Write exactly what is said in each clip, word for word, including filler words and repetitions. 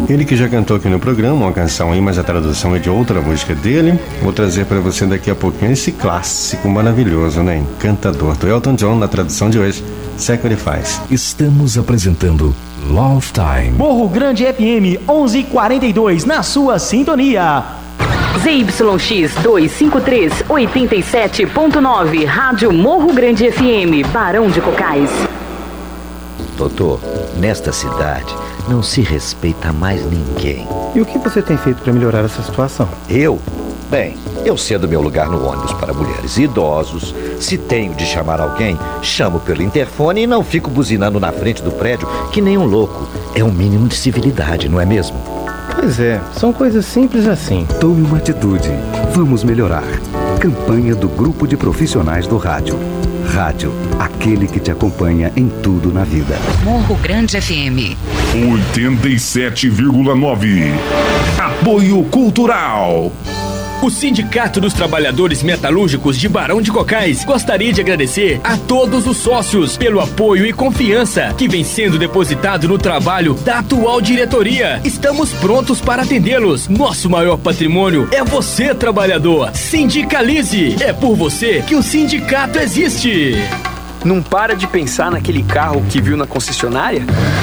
Ele que já cantou aqui no programa uma canção aí, mas a tradução é de outra música dele. Vou trazer para você daqui a pouquinho esse clássico maravilhoso, né? Encantador, do Elton John, na tradução de hoje, Sacrifice. Estamos apresentando Love Time. Morro Grande F M onze quarenta e dois, na sua sintonia. Z Y X duzentos e cinquenta e três, oitenta e sete ponto nove, Rádio Morro Grande F M, Barão de Cocais. Doutor, nesta cidade não se respeita mais ninguém. E o que você tem feito para melhorar essa situação? Eu? Bem, eu cedo meu lugar no ônibus para mulheres e idosos. Se tenho de chamar alguém, chamo pelo interfone e não fico buzinando na frente do prédio que nem um louco. É um mínimo de civilidade, não é mesmo? Pois é, são coisas simples assim. Tome uma atitude. Vamos melhorar. Campanha do Grupo de Profissionais do Rádio. Rádio, aquele que te acompanha em tudo na vida. Morro Grande F M oitenta e sete vírgula nove. Apoio Cultural. O Sindicato dos Trabalhadores Metalúrgicos de Barão de Cocais gostaria de agradecer a todos os sócios pelo apoio e confiança que vem sendo depositado no trabalho da atual diretoria. Estamos prontos para atendê-los. Nosso maior patrimônio é você, trabalhador. Sindicalize! É por você que o sindicato existe. Não para de pensar naquele carro que viu na concessionária?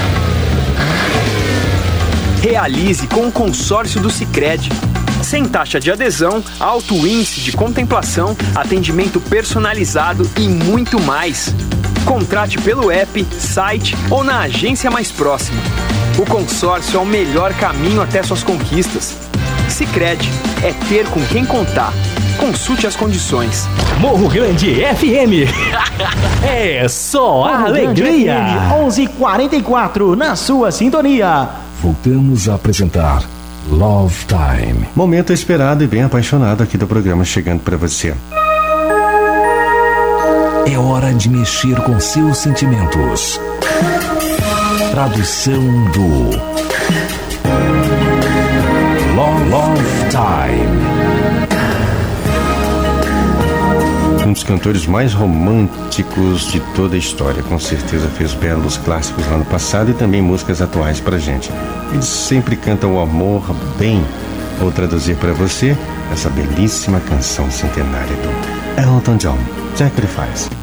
Realize com o consórcio do Sicredi. Sem taxa de adesão, alto índice de contemplação, atendimento personalizado e muito mais. Contrate pelo app, site ou na agência mais próxima. O consórcio é o melhor caminho até suas conquistas. Sicredi, é ter com quem contar. Consulte as condições. Morro Grande F M. É só a alegria. onze e quarenta e quatro, na sua sintonia. Voltamos a apresentar Love Time. Momento esperado e bem apaixonado aqui do programa chegando para você. É hora de mexer com seus sentimentos. Tradução do Love, Love Time. Um dos cantores mais românticos de toda a história, com certeza fez belos clássicos lá no passado e também músicas atuais pra gente. Ele sempre canta o amor bem. Vou traduzir para você essa belíssima canção centenária do Elton John, Sacrifice.